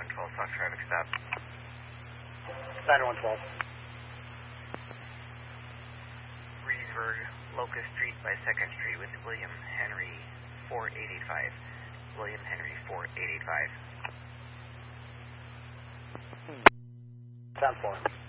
9112, Fox traffic stop. 9112. Reedsburg, Locust Street by 2nd Street with William Henry 4885. William Henry 4885. 10-4.